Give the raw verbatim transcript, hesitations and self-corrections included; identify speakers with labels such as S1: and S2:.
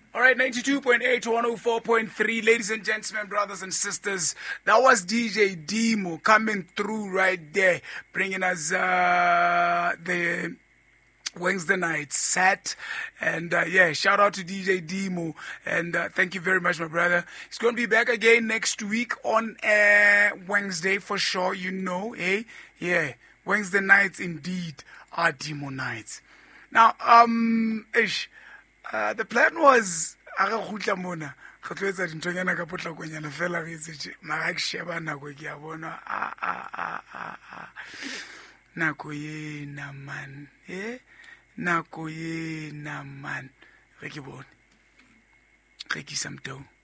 S1: All right, ninety-two point eight to one oh four point three, ladies and gentlemen, brothers and sisters. That was D J Dimo coming through right there, bringing us uh, the Wednesday night set. And uh, yeah, shout out to D J Dimo. And uh, thank you very much, my brother. He's going to be back again next week on uh, Wednesday for sure, you know, eh? Yeah, Wednesday nights indeed are Dimo nights. Now, um, ish. Uh, the plan was aga khutla mona go tloetsa dintonyana ka potlakonyana fela re itse mara ke sheba nako ke ya bona a a a a nako ye na man eh nako ye na man re ke bone re ke samtong